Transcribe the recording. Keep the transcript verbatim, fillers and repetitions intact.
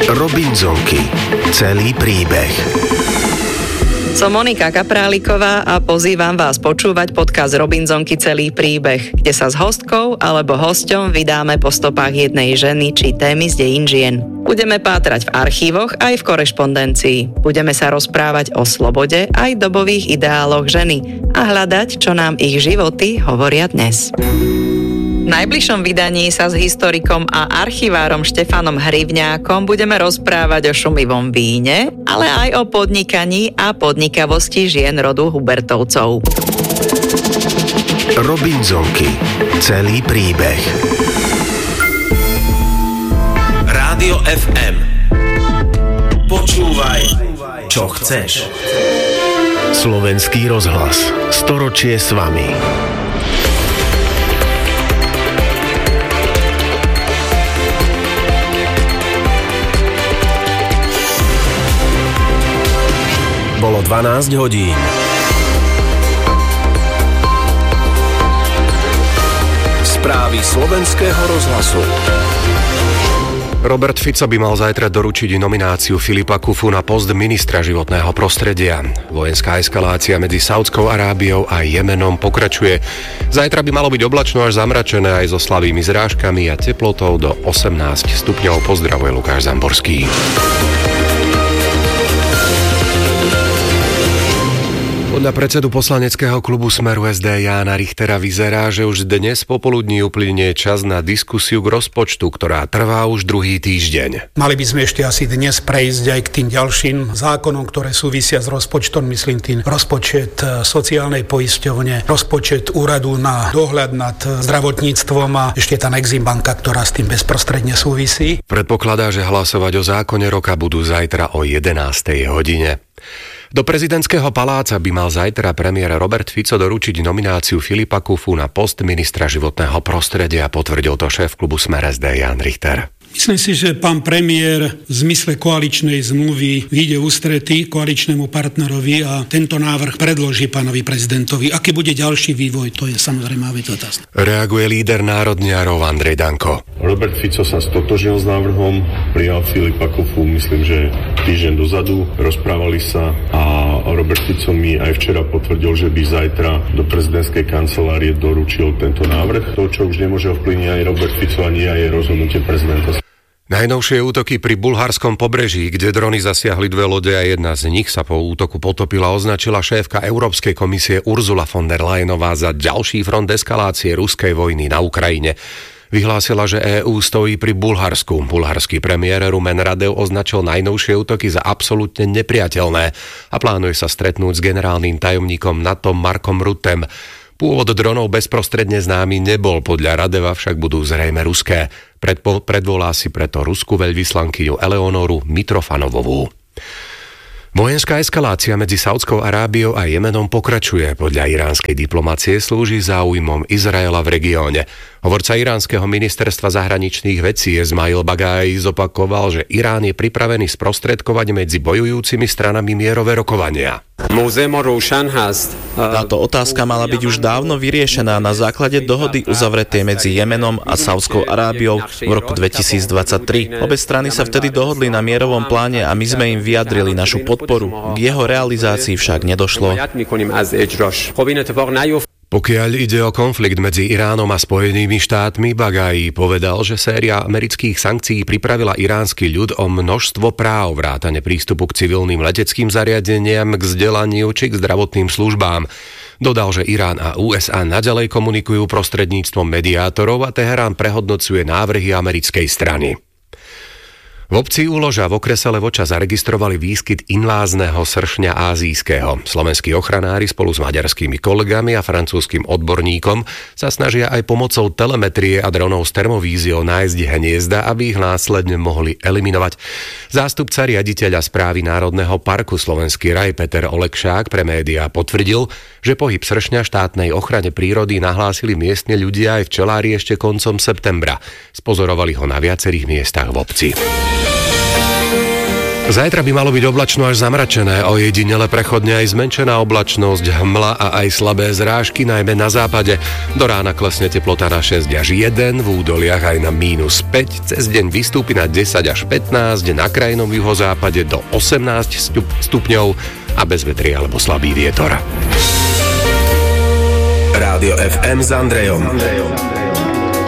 Robinzonky. Celý príbeh. Som Monika Kapráliková a pozývam vás počúvať podcast Robinzonky Celý príbeh, kde sa s hostkou alebo hosťom vydáme po stopách jednej ženy či témy z dejín žien. Budeme pátrať v archívoch aj v korešpondencii. Budeme sa rozprávať o slobode aj dobových ideáloch ženy a hľadať, čo nám ich životy hovoria dnes. V najbližšom vydaní sa s historikom a archivárom Štefanom Hrivňákom budeme rozprávať o šumivom víne, ale aj o podnikaní a podnikavosti žien rodu Hubertovcov. Robinzonky. Celý príbeh. Rádio ef em. Počúvaj, čo chceš. Slovenský rozhlas. Storočie s vami. Bolo dvanásť hodín. Správy slovenského rozhlasu. Robert Fico by mal zajtra doručiť nomináciu Filipa Kufu na post ministra životného prostredia. Vojenská eskalácia medzi Saudskou Arábiou a Jemenom pokračuje. Zajtra by malo byť oblačno až zamračené aj so slabými zrážkami a teplotou do osemnásť stupňov. Pozdravuje Lukáš Zamborský. Podľa predsedu poslaneckého klubu Smeru es dé Jána Richtera vyzerá, že už dnes popoludní uplynie čas na diskusiu k rozpočtu, ktorá trvá už druhý týždeň. Mali by sme ešte asi dnes prejsť aj k tým ďalším zákonom, ktoré súvisia s rozpočtom, myslím tým rozpočet sociálnej poisťovne, rozpočet úradu na dohľad nad zdravotníctvom a ešte tá Exim banka, ktorá s tým bezprostredne súvisí. Predpokladá, že hlasovať o zákone roka budú zajtra o jedenástej hodine. Do prezidentského paláca by mal zajtra premiér Robert Fico doručiť nomináciu Filipa Kufu na post ministra životného prostredia, potvrdil to šéf klubu Smer es dé Ján Richter. Myslím si, že pán premiér v zmysle koaličnej zmluvy vyjde ústrety koaličnému partnerovi a tento návrh predloží pánovi prezidentovi. Aký bude ďalší vývoj, to je samozrejme vec otázka. Reaguje líder národniarov Andrej Danko. Robert Fico sa stotožnil s návrhom, prijal Filipa Kufu, myslím, že týždeň dozadu, rozprávali sa a Robert Fico mi aj včera potvrdil, že by zajtra do prezidentskej kancelárie doručil tento návrh. To, čo už nemôže ovplyvniť aj Robert Fico, ani aj je rozhodnutie prezidenta. Najnovšie útoky pri bulharskom pobreží, kde drony zasiahli dve lode a jedna z nich sa po útoku potopila, označila šéfka Európskej komisie Ursula von der Leyenová za ďalší front eskalácie ruskej vojny na Ukrajine. Vyhlásila, že EÚ stojí pri Bulharsku. Bulharský premiér Rumen Radev označil najnovšie útoky za absolútne nepriateľné a plánuje sa stretnúť s generálnym tajomníkom NATO Markom Ruttem. Pôvod dronov bezprostredne známy nebol, podľa Radeva však budú zrejme ruské. Predpo, predvolá si preto ruskú veľvyslankyňu Eleonoru Mitrofanovovú. Vojenská eskalácia medzi Saudskou Arábiou a Jemenom pokračuje. Podľa iránskej diplomacie slúži záujmom Izraela v regióne. Hovorca iránskeho ministerstva zahraničných vecí Esmail Bagai zopakoval, že Irán je pripravený sprostredkovať medzi bojujúcimi stranami mierové rokovania. Táto otázka mala byť už dávno vyriešená na základe dohody uzavretej medzi Jemenom a Saudskou Arábiou v roku dvetisíctridsaťtri. Obe strany sa vtedy dohodli na mierovom pláne a my sme im vyjadrili našu podporu. K jeho realizácii však nedošlo. Pokiaľ ide o konflikt medzi Iránom a Spojenými štátmi, Bagai povedal, že séria amerických sankcií pripravila iránsky ľud o množstvo práv, vrátane prístupu k civilným leteckým zariadeniam, k vzdelaniu či k zdravotným službám. Dodal, že Irán a ú es á naďalej komunikujú prostredníctvom mediátorov a Teherán prehodnocuje návrhy americkej strany. V obci Úloža v okrese Levoča zaregistrovali výskyt invázneho sršňa ázijského. Slovenskí ochranári spolu s maďarskými kolegami a francúzskym odborníkom sa snažia aj pomocou telemetrie a dronov s termovíziou nájsť hniezda, aby ich následne mohli eliminovať. Zástupca riaditeľa správy Národného parku Slovenský raj Peter Olekšák pre médiá potvrdil, že pohyb sršňa štátnej ochrane prírody nahlásili miestne ľudia aj včelári ešte koncom septembra. Spozorovali ho na viacerých miestach v obci. Zajtra by malo byť oblačno až zamračené, ojedinele prechodne aj zmenšená oblačnosť, hmla a aj slabé zrážky, najmä na západe. Do rána klesne teplota na šesť až jeden, v údoliach aj na mínus päť, cez deň vystúpi na desať až pätnásť, na krajnom juhozápade do osemnásť stupňov a bez vetrie alebo slabý vietor. Rádio ef em s Andrejom.